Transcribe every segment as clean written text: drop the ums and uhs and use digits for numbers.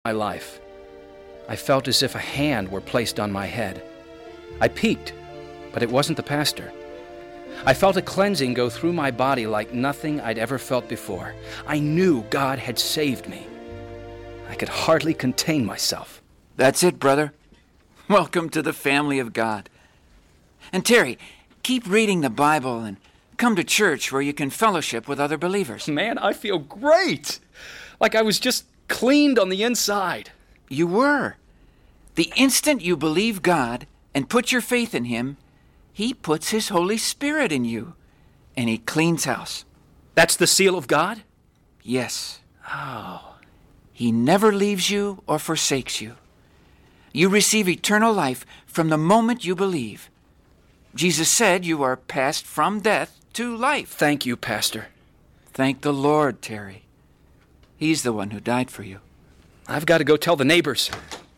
my life. I felt as if a hand were placed on my head. I peeked, but it wasn't the pastor. I felt a cleansing go through my body like nothing I'd ever felt before. I knew God had saved me. I could hardly contain myself. That's it, brother. Welcome to the family of God. And Terry, keep reading the Bible and come to church where you can fellowship with other believers. Man, I feel great. Like I was just cleaned on the inside. You were. The instant you believe God and put your faith in Him, He puts His Holy Spirit in you, and He cleans house. That's the seal of God? Yes. Oh. He never leaves you or forsakes you. You receive eternal life from the moment you believe. Jesus said you are passed from death to life. Thank you, Pastor. Thank the Lord, Terry. He's the one who died for you. I've got to go tell the neighbors.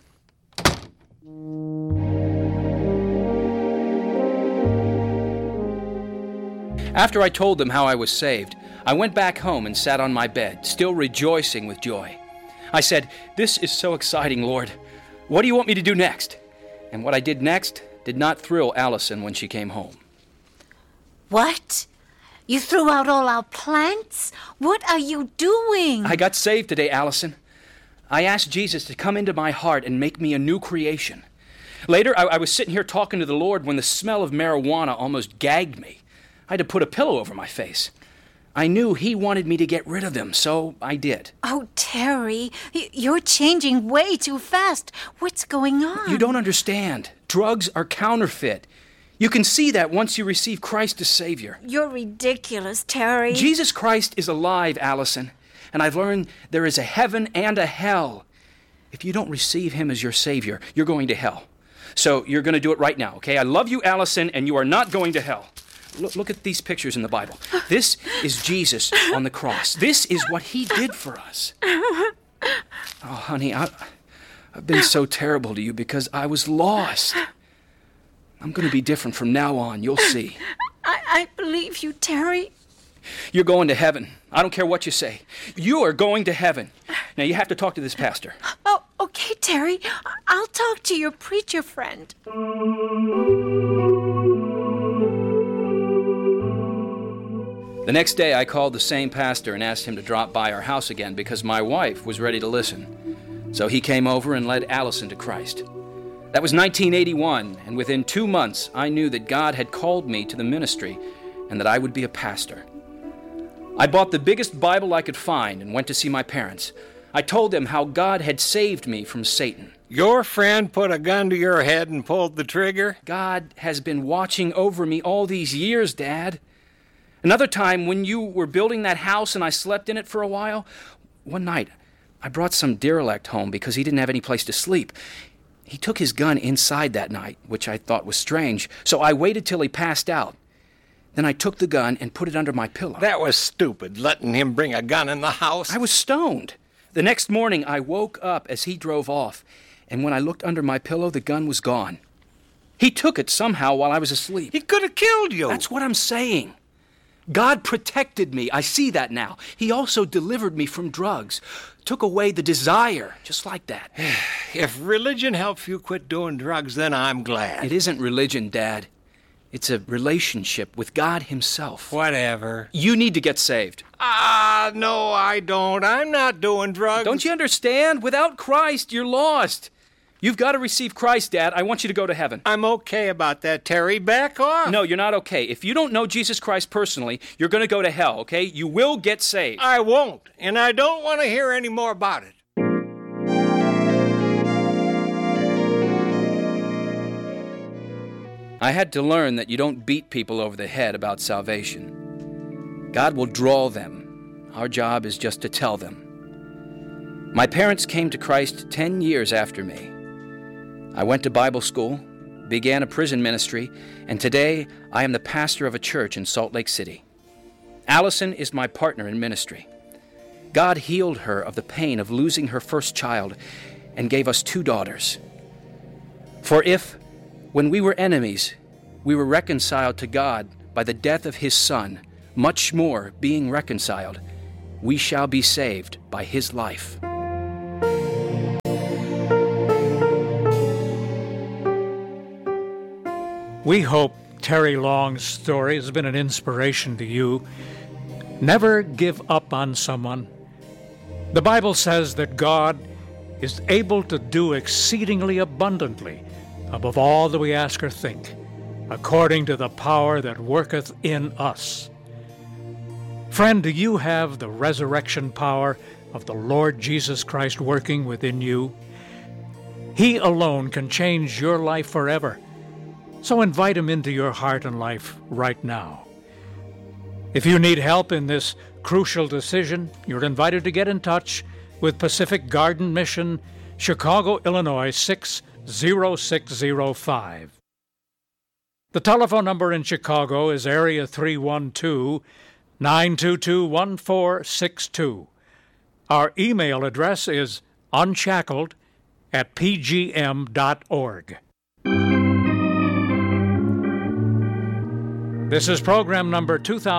After I told them how I was saved, I went back home and sat on my bed, still rejoicing with joy. I said, "This is so exciting, Lord. What do you want me to do next?" And what I did next did not thrill Allison when she came home. What? You threw out all our plants? What are you doing? I got saved today, Allison. I asked Jesus to come into my heart and make me a new creation. Later, I was sitting here talking to the Lord when the smell of marijuana almost gagged me. I had to put a pillow over my face. I knew He wanted me to get rid of them, so I did. Oh, Terry, you're changing way too fast. What's going on? You don't understand. Drugs are counterfeit. You can see that once you receive Christ as Savior. You're ridiculous, Terry. Jesus Christ is alive, Allison, and I've learned there is a heaven and a hell. If you don't receive Him as your Savior, you're going to hell. So you're going to do it right now, okay? I love you, Allison, and you are not going to hell. Look at these pictures in the Bible. This is Jesus on the cross. This is what He did for us. Oh, honey, I've been so terrible to you because I was lost. I'm going to be different from now on. You'll see. I believe you, Terry. You're going to heaven. I don't care what you say. You are going to heaven. Now, you have to talk to this pastor. Oh, okay, Terry. I'll talk to your preacher friend. The next day, I called the same pastor and asked him to drop by our house again because my wife was ready to listen. So he came over and led Allison to Christ. That was 1981, and within 2 months, I knew that God had called me to the ministry and that I would be a pastor. I bought the biggest Bible I could find and went to see my parents. I told them how God had saved me from Satan. Your friend put a gun to your head and pulled the trigger? God has been watching over me all these years, Dad. Another time, when you were building that house and I slept in it for a while, one night, I brought some derelict home because he didn't have any place to sleep. He took his gun inside that night, which I thought was strange, so I waited till he passed out. Then I took the gun and put it under my pillow. That was stupid, letting him bring a gun in the house. I was stoned. The next morning, I woke up as he drove off, and when I looked under my pillow, the gun was gone. He took it somehow while I was asleep. He could have killed you. That's what I'm saying. God protected me. I see that now. He also delivered me from drugs. Took away the desire, just like that. If religion helps you quit doing drugs, then I'm glad. It isn't religion, Dad. It's a relationship with God Himself. Whatever. You need to get saved. No, I don't. I'm not doing drugs. Don't you understand? Without Christ, you're lost. You've got to receive Christ, Dad. I want you to go to heaven. I'm okay about that, Terry. Back off. No, you're not okay. If you don't know Jesus Christ personally, you're going to go to hell, okay? You will get saved. I won't, and I don't want to hear any more about it. I had to learn that you don't beat people over the head about salvation. God will draw them. Our job is just to tell them. My parents came to Christ 10 years after me. I went to Bible school, began a prison ministry, and today I am the pastor of a church in Salt Lake City. Allison is my partner in ministry. God healed her of the pain of losing her first child and gave us 2 daughters. For if, when we were enemies, we were reconciled to God by the death of His Son, much more, being reconciled, we shall be saved by His life. We hope Terry Long's story has been an inspiration to you. Never give up on someone. The Bible says that God is able to do exceedingly abundantly above all that we ask or think, according to the power that worketh in us. Friend, do you have the resurrection power of the Lord Jesus Christ working within you? He alone can change your life forever. So invite Him into your heart and life right now. If you need help in this crucial decision, you're invited to get in touch with Pacific Garden Mission, Chicago, Illinois 60605. The telephone number in Chicago is area 312-922-1462. Our email address is unshackled@pgm.org. This is program number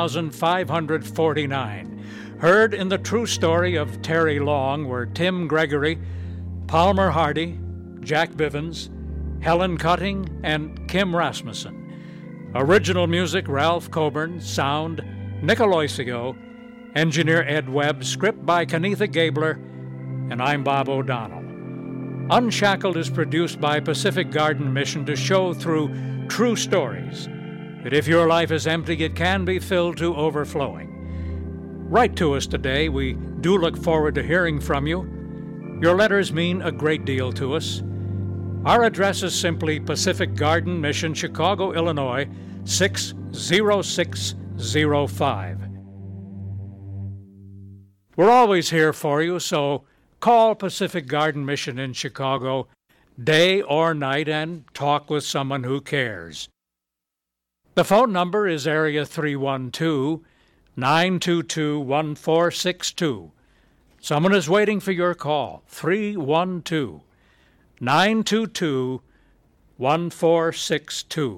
2549. Heard in the true story of Terry Long were Tim Gregory, Palmer Hardy, Jack Bivens, Helen Cutting, and Kim Rasmussen. Original music, Ralph Coburn. Sound, Nick Aloisio. Engineer Ed Webb. Script by Kenitha Gabler. And I'm Bob O'Donnell. Unshackled is produced by Pacific Garden Mission to show through true stories that if your life is empty, it can be filled to overflowing. Write to us today. We do look forward to hearing from you. Your letters mean a great deal to us. Our address is simply Pacific Garden Mission, Chicago, Illinois, 60605. We're always here for you, so call Pacific Garden Mission in Chicago, day or night, and talk with someone who cares. The phone number is area 312-922-1462. Someone is waiting for your call. 312-922-1462.